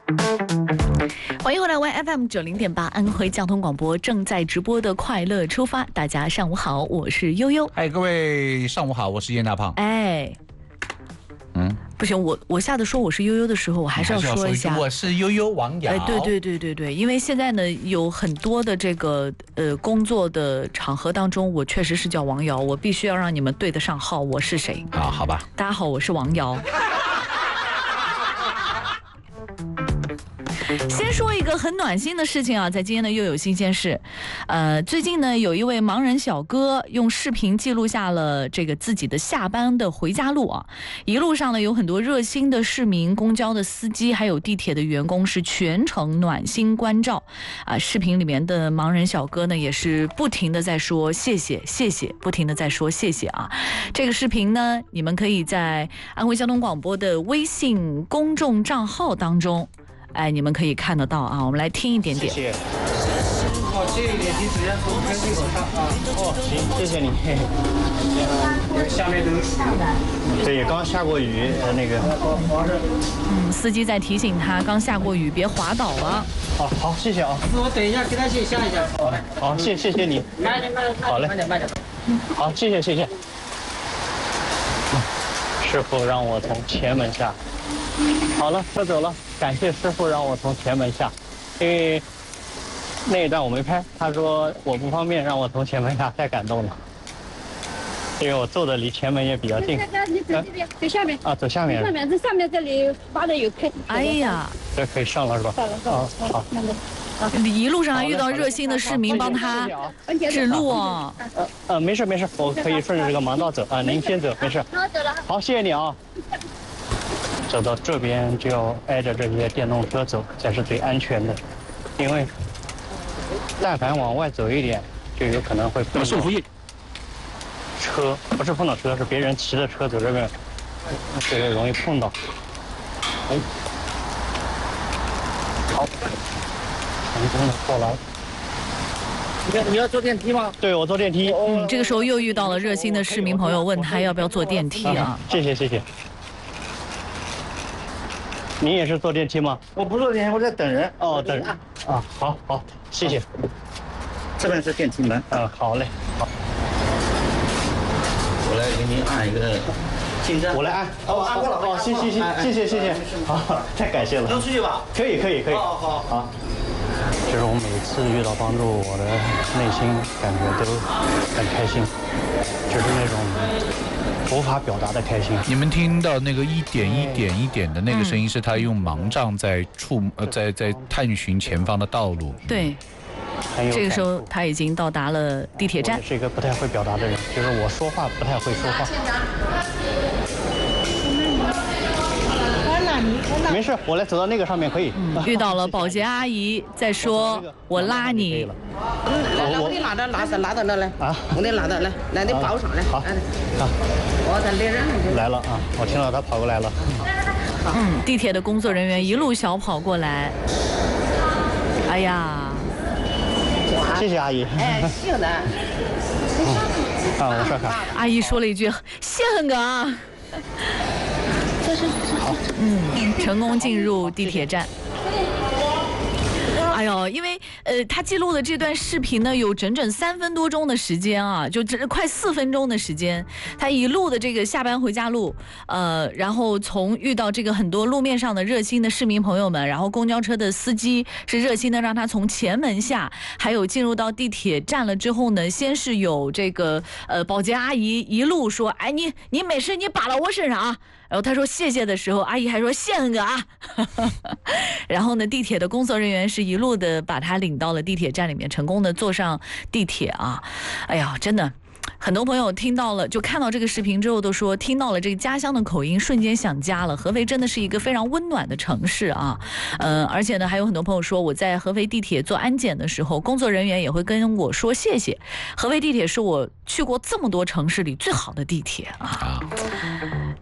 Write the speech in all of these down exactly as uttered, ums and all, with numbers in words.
欢迎回来 Y F M 九零点八安徽交通广播正在直播的快乐出发，大家上午好，我是悠悠。 嗨，各位上午好，我是叶大胖。 哎，嗯，不行，我我下次说我是悠悠的时候，我还是要说一下， 我是悠悠王瑶。 哎，对对对对对，因为现在呢有很多的这个呃工作的场合当中，我确实是叫王瑶，我必须要让你们对得上号，我是谁？ 啊，好吧。 大家好，我是王瑶。先说一个很暖心的事情啊，在今天呢又有新鲜事，呃，最近呢有一位盲人小哥用视频记录下了这个自己的下班的回家路啊，一路上呢有很多热心的市民、公交的司机，还有地铁的员工是全程暖心关照啊。视频里面的盲人小哥呢也是不停的在说谢谢谢谢，不停的在说谢谢啊。这个视频呢，你们可以在安徽交通广播的微信公众账号当中。哎，你们可以看得到啊，我们来听一点点。 谢谢。好，借一点时间从跟这口上啊。哦，行，谢谢你。因为下面都是雨。对，刚下过雨，呃，那个。 嗯，司机在提醒他，刚下过雨，别滑倒了。 好，好，谢谢啊。 我等一下给他先下一下。好嘞。 好，谢谢谢你。 慢点，慢点， 好嘞， 慢点，慢点。 好，谢谢谢谢。师傅让我从前门下。好了，车走了。感谢师傅让我从前门下，因为那一段我没拍，他说我不方便让我从前门下，太感动了。因为我坐的离前门也比较近。 你走这边，走下面啊，走下面。 下面，这上面这里挖的有坑。 哎呀， 这可以上了是吧？ 上了，上了。 好， 那个。 一路上还遇到热心的市民帮他指路啊。 呃呃，没事没事，我可以顺着这个盲道走啊，您先走，没事。 好，走了。 好，谢谢你啊。走到这边就要挨着这些电动车走，才是最安全的，因为但凡往外走一点，就有可能会碰到车，不是碰到车，是别人骑着车走这边，这个容易碰到。哎，好，成功的过来。 你要你要坐电梯吗？ 对，我坐电梯。 嗯，这个时候又遇到了热心的市民朋友，问他要不要坐电梯啊？ 谢谢谢谢。您也是坐电梯吗？ 我不坐电梯，我在等人。 哦，等人啊，好好，谢谢。 这边是电梯门。 嗯，好嘞，好。 我来给您按一个进站。 我来按。 哦，按过了。 哦，谢谢谢谢谢谢谢谢。好，太感谢了。 能出去吧？ 可以可以可以。 好好好。就是我每次遇到帮助，我的内心感觉都很开心，就是那种无法表达的开心。 你们听到那个一点一点一点的那个声音，是他用盲杖在触呃在在探寻前方的道路。 对，这个时候他已经到达了地铁站。 我是一个不太会表达的人，就是我说话不太会说话。没事，我来走到那个上面可以。 嗯、遇到了保洁阿姨在说：“我拉你。” 嗯，我得拉到拉到拉到那来啊！我得拉到来，来你抱上来。 好，好， 我在领人来了啊！我听到他跑过来了。 嗯，地铁的工作人员一路小跑过来。哎呀， 谢谢阿姨。 哎，行的。 啊，我说看。 阿姨说了一句：“谢很个啊。”嗯，成功进入地铁站。哎呦，因为呃，他记录的这段视频呢，有整整三分多钟的时间啊，就这快四分钟的时间，他一路的这个下班回家路，呃，然后从遇到这个很多路面上的热心的市民朋友们，然后公交车的司机是热心的让他从前门下，还有进入到地铁站了之后呢，先是有这个呃保洁阿姨一路说，哎，你你没事你扒到我身上啊。然后他说谢谢的时候，阿姨还说谢恩哥啊。然后呢，地铁的工作人员是一路的把他领到了地铁站里面，成功的坐上地铁啊。哎呀，真的。很多朋友听到了，就看到这个视频之后都说，听到了这个家乡的口音，瞬间想家了。合肥真的是一个非常温暖的城市啊，呃，而且呢，还有很多朋友说，我在合肥地铁做安检的时候，工作人员也会跟我说谢谢。合肥地铁是我去过这么多城市里最好的地铁啊。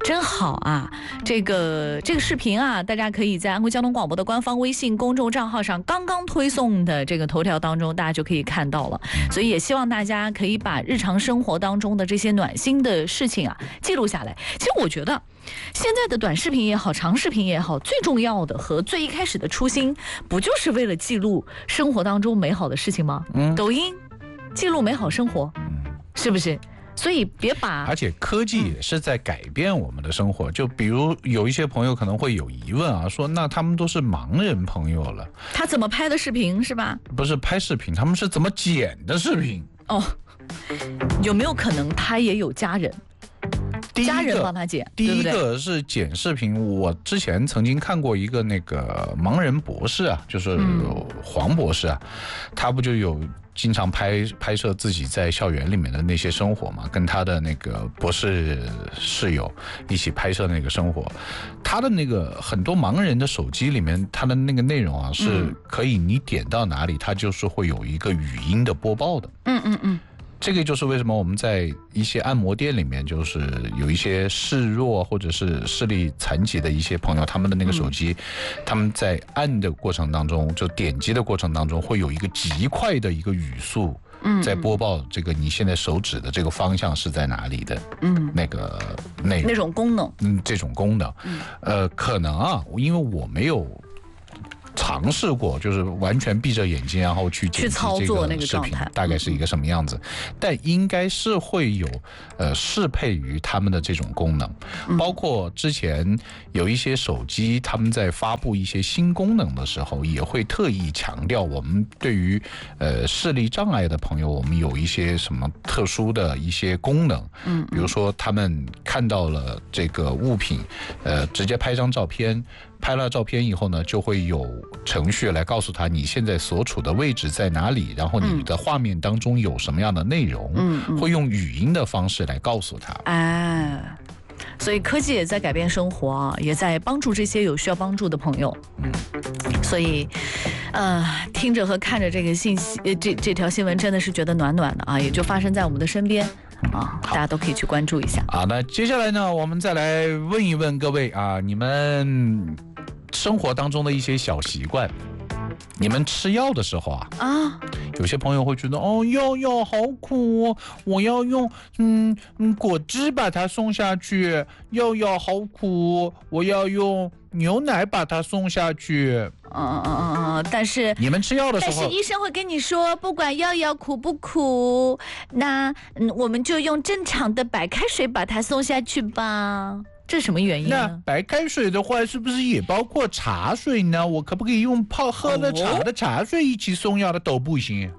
真好啊！这个这个视频啊，大家可以在安徽交通广播的官方微信公众账号上刚刚推送的这个头条当中，大家就可以看到了。所以也希望大家可以把日常生活当中的这些暖心的事情啊记录下来。其实我觉得现在的短视频也好，长视频也好，最重要的和最一开始的初心，不就是为了记录生活当中美好的事情吗？嗯，抖音记录美好生活，是不是？所以别把， 而且科技也是在改变我们的生活。就比如有一些朋友可能会有疑问啊，说那他们都是盲人朋友了， 他怎么拍的视频是吧？ 不是拍视频，他们是怎么剪的视频？ 哦，有没有可能他也有家人？家人帮他剪。 第一个是剪视频，我之前曾经看过一个那个盲人博士啊，就是黄博士啊，他不就有经常拍拍摄自己在校园里面的那些生活嘛，跟他的那个博士室友一起拍摄那个生活。他的那个很多盲人的手机里面，他的那个内容啊，是可以你点到哪里，它就是会有一个语音的播报的。嗯嗯嗯。这个就是为什么我们在一些按摩店里面，就是有一些视弱或者是视力残疾的一些朋友，他们的那个手机，嗯、他们在按的过程当中，就点击的过程当中，会有一个极快的一个语速，嗯，在播报这个你现在手指的这个方向是在哪里的，嗯，那个内容那种功能， 嗯，这种功能，嗯、呃，可能啊，因为我没有尝试过，就是完全闭着眼睛然后去去操作那个状态， 大概是一个什么样子，嗯、但应该是会有呃适配于他们的这种功能，嗯、包括之前有一些手机他们在发布一些新功能的时候，也会特意强调我们对于呃视力障碍的朋友，我们有一些什么特殊的一些功能，嗯，比如说他们看到了这个物品，呃，直接拍张照片。拍了照片以后呢，就会有程序来告诉他你现在所处的位置在哪里，然后你的画面当中有什么样的内容，嗯嗯、会用语音的方式来告诉他。 哎，所以科技也在改变生活啊，也在帮助这些有需要帮助的朋友。嗯，所以，呃，听着和看着这个信息，这这条新闻真的是觉得暖暖的啊，也就发生在我们的身边。啊，大家都可以去关注一下啊。那接下来呢，我们再来问一问各位啊，你们生活当中的一些小习惯。你们吃药的时候啊，啊，有些朋友会觉得哦，药药好苦哦，我要用嗯嗯果汁把它送下去，药药好苦，我要用牛奶把它送下去。 嗯嗯嗯嗯，但是你们吃药的时候， 但是医生会跟你说，不管药药苦不苦，那嗯我们就用正常的白开水把它送下去吧。这是什么原因呢？ 那白开水的话，是不是也包括茶水呢？我可不可以用泡喝了茶的茶水一起送药的？都不行。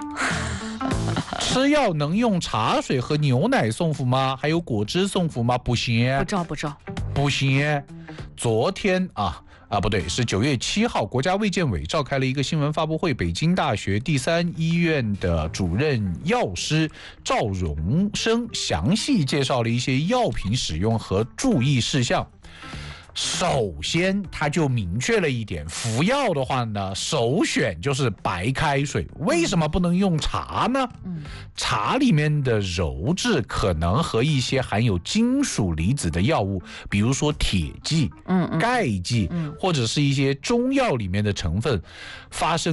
吃药能用茶水和牛奶送服吗？还有果汁送服吗？不行。 不照不照。 不行。昨天啊。啊，不对，是九月七号，国家卫健委召开了一个新闻发布会，北京大学第三医院的主任药师赵荣生详细介绍了一些药品使用和注意事项。首先，他就明确了一点，服药的话呢，首选就是白开水。为什么不能用茶呢？嗯，茶里面的鞣质可能和一些含有金属离子的药物，比如说铁剂、嗯、钙剂，或者是一些中药里面的成分发生